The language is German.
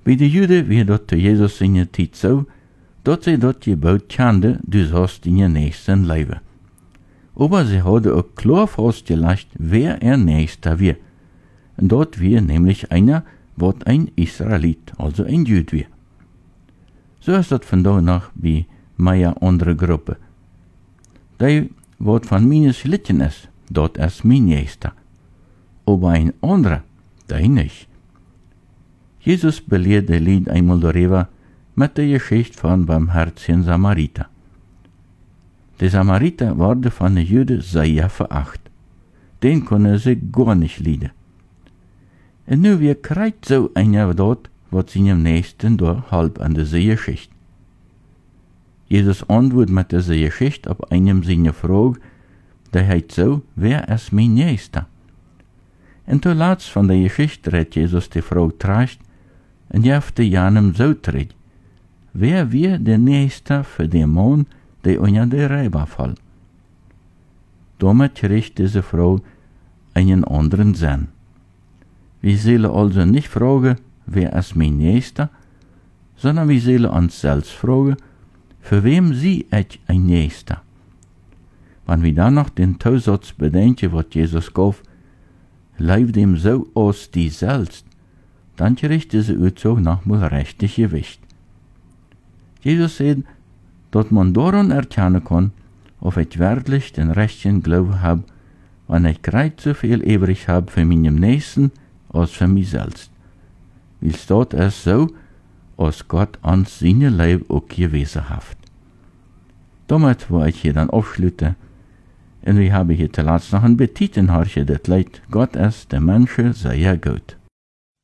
Bij de Juden weer dat te Jezus in je tijd zo, dat ze dat je buit kende, dus hast in je nächsten leven. Aber sie hadden ook klar vastgelegd wer nächster weer. En dat weer nämlich einer, wat ein Israelit, also ein Jude weer. So ist dat vandaag nog bij meine andere Gruppe. Die, wat van mijn Schlitten is, dat is mijn nächster. Aber ein anderer, die nicht. Jesus beleerde Lied einmal darüber mit der Geschichte von barmherzigen Samariter. Die Samariter worden von den Juden sehr veracht. Den können sie gar nicht leiden. Und nu wie krijgt so einer dort, wat seinem Nächsten door halb an der Geschichte. Jesus antwortet mit der Geschichte auf einem seiner Frage, der heißt so, wer ist mein Nächster? Und zuletzt von der Geschichte redt Jesus die Frau trascht und jeft Janem so tritt. Wer wir der Nächste für den Mann, der unter der Räuber fällt? Damit kriegt diese Frau einen anderen Sinn. Wir sollen also nicht fragen, wer ist mein Nächster, sondern wir sollen uns selbst fragen, für wem sie ein Nächster? Wenn wir dann noch den Zusatz bedenken, was Jesus gab, leib dem so aus die selbst, dann kriegt diese Aussage nochmal richtig Gewicht. Jesus sagt, dass man daran erkennen kann, ob ich wirklich den rechten Glauben habe, wenn ich gerade so viel übrig habe für meinen Nächsten als für mich selbst. Weil dort ist so, als Gott uns seine Leben auch gewesen hat. Damit will ich hier dann aufschließen. Und wir haben hier zuletzt noch ein Betiten, das Leid Gott ist der Menschen sehr gut.